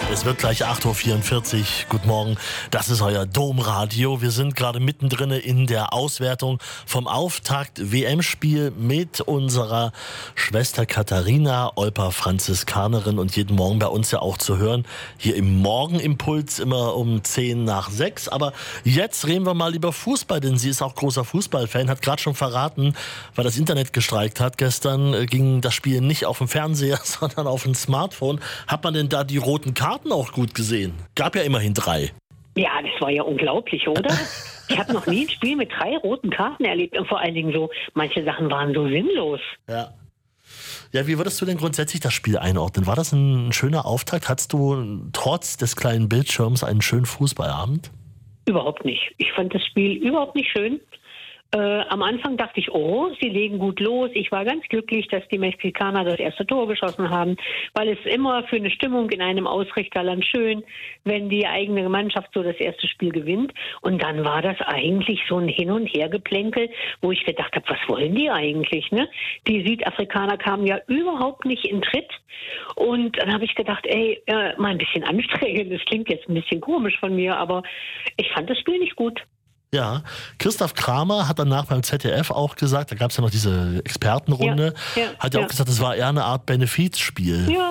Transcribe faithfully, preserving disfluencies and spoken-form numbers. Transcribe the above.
Es wird gleich acht Uhr vierundvierzig. Guten Morgen, das ist euer Domradio. Wir sind gerade mittendrin in der Auswertung vom Auftakt-W M-Spiel mit unserer Schwester Katharina, Olper-Franziskanerin und jeden Morgen bei uns ja auch zu hören. Hier im Morgenimpuls immer um zehn nach sechs. Aber jetzt reden wir mal über Fußball, denn sie ist auch großer Fußballfan, hat gerade schon verraten, weil das Internet gestreikt hat. Gestern ging das Spiel nicht auf dem Fernseher, sondern auf dem Smartphone. Hat man denn da die roten Karten auch gut gesehen? Gab ja immerhin drei. Ja, das war ja unglaublich, oder? Ich habe noch nie ein Spiel mit drei roten Karten erlebt und vor allen Dingen so, manche Sachen waren so sinnlos. Ja. Ja, wie würdest du denn grundsätzlich das Spiel einordnen? War das ein schöner Auftakt? Hattest du trotz des kleinen Bildschirms einen schönen Fußballabend? Überhaupt nicht. Ich fand das Spiel überhaupt nicht schön. Äh, am Anfang dachte ich, oh, sie legen gut los. Ich war ganz glücklich, dass die Mexikaner das erste Tor geschossen haben, weil es immer für eine Stimmung in einem Ausrichterland schön, wenn die eigene Mannschaft so das erste Spiel gewinnt. Und dann war das eigentlich so ein Hin- und Hergeplänkel, wo ich gedacht habe, was wollen die eigentlich? Ne? Die Südafrikaner kamen ja überhaupt nicht in Tritt. Und dann habe ich gedacht, ey, äh, mal ein bisschen anstrengend. Das klingt jetzt ein bisschen komisch von mir, aber ich fand das Spiel nicht gut. Ja, Christoph Kramer hat danach beim Z D F auch gesagt, da gab es ja noch diese Expertenrunde, ja, ja, hat ja, ja auch gesagt, es war eher eine Art Benefizspiel. Ja.